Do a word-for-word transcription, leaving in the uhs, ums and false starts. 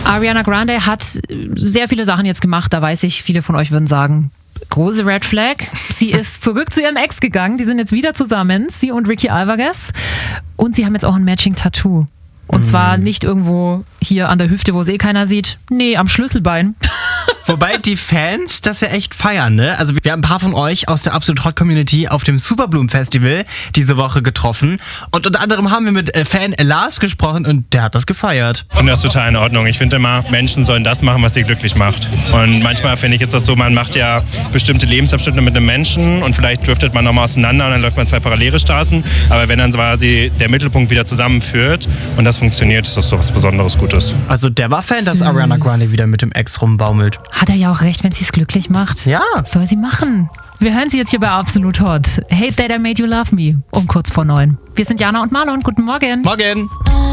Ariana Grande hat sehr viele Sachen jetzt gemacht, da weiß ich, viele von euch würden sagen, große Red Flag. Sie ist zurück zu ihrem Ex gegangen, die sind jetzt wieder zusammen, sie und Ricky Alvarez. Und sie haben jetzt auch ein Matching-Tattoo. Und mm. zwar nicht irgendwo hier an der Hüfte, wo sie eh keiner sieht. Nee, am Schlüsselbein. Wobei die Fans das ja echt feiern, ne? Also wir haben ein paar von euch aus der Absolut Hot Community auf dem Superbloom Festival diese Woche getroffen. Und unter anderem haben wir mit Fan Lars gesprochen und der hat das gefeiert. Ich finde das total in Ordnung. Ich finde immer, Menschen sollen das machen, was sie glücklich macht. Und manchmal finde ich, ist das so, man macht ja bestimmte Lebensabschnitte mit einem Menschen und vielleicht driftet man nochmal auseinander und dann läuft man zwei parallele Straßen. Aber wenn dann quasi der Mittelpunkt wieder zusammenführt und das funktioniert, ist das so was Besonderes Gutes. Also der war Fan, dass Ariana Grande wieder mit dem Ex rumbaumelt. Hat er ja auch recht, wenn sie es glücklich macht. Ja. Soll sie machen. Wir hören sie jetzt hier bei Absolut Hot. Hate That I Made You Love Me. Um kurz vor neun. Wir sind Jana und Marlon. Guten Morgen. Morgen.